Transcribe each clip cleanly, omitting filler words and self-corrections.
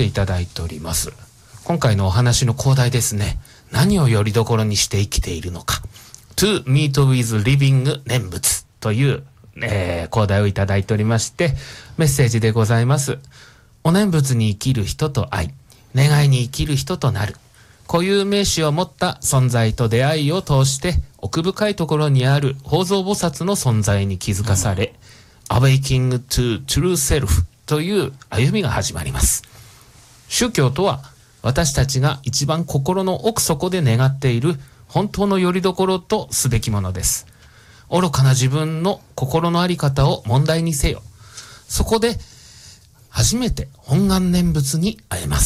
でいただいております。今回のお話の講題ですね。何をよりどころにして生きているのか。To meet with living 念仏という、講題をいただいておりまして、メッセージでございます。お念仏に生きる人と愛、願いに生きる人となる。固有名詞を持った存在と出会いを通して奥深いところにある法蔵菩薩の存在に気づかされ、Awakening to True Self という歩みが始まります。宗教とは私たちが一番心の奥底で願っている本当の拠り所とすべきものです。愚かな自分の心の在り方を問題にせよ。そこで初めて本願念仏に会えます。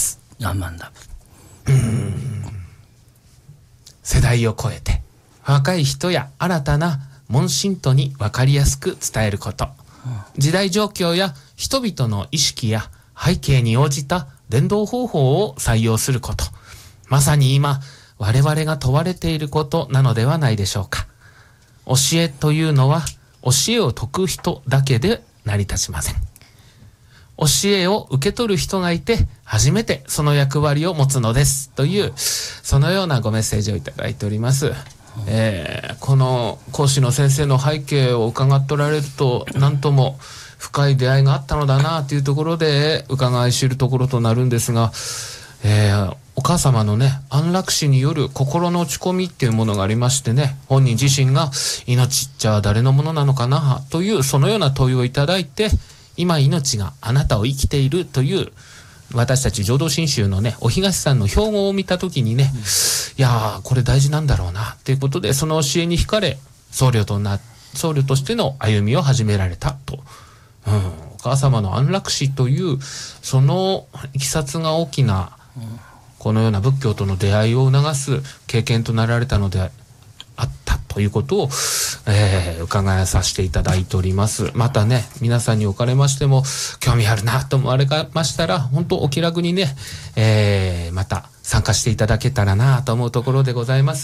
世代を超えて若い人や新たな問診徒に分かりやすく伝えること、時代状況や人々の意識や背景に応じた伝道方法を採用すること、まさに今我々が問われていることなのではないでしょうか。教えというのは教えを説く人だけで成り立ちません。教えを受け取る人がいて初めてその役割を持つのですという、そのようなごメッセージをいただいております。この講師の先生の背景を伺っておられると、何とも深い出会いがあったのだなというところで伺い知るところとなるんですが、お母様のね、安楽死による心の落ち込みっていうものがありましてね、本人自身が命っちゃ誰のものなのかなというそのような問いをいただいて、今命があなたを生きているという、私たち浄土真宗のね、お東さんの標語を見たときにね、いやーこれ大事なんだろうなということで、その教えに惹かれ僧侶としての歩みを始められたと。お母様の安楽死というそのいきさつが大きな、このような仏教との出会いを促す経験となられたのであったということを、伺いさせていただいております。またね、皆さんにおかれましても興味あるなと思われましたら、本当お気楽にね、また参加していただけたらなと思うところでございます。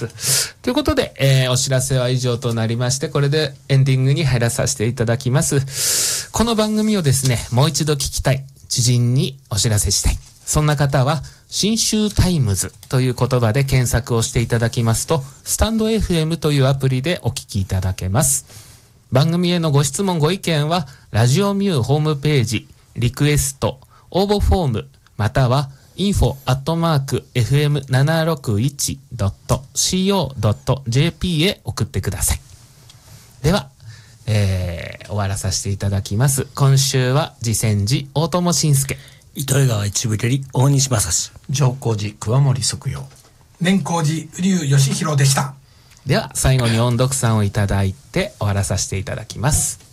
ということで、お知らせは以上となりまして、これでエンディングに入らさせていただきます。この番組をですね、もう一度聞きたい、知人にお知らせしたい、そんな方は新州タイムズという言葉で検索をしていただきますと、スタンド FM というアプリでお聞きいただけます。番組へのご質問ご意見はラジオミューホームページリクエスト応募フォーム、または info@761.co.jp へ送ってください。では、終わらさせていただきます。今週は慈泉寺大友信介、 糸魚川一部より大西正史、 上皇寺桑森即陽、年光寺瓜生義弘でした。 では最後に音読さんをいただいて終わらさせていただきます。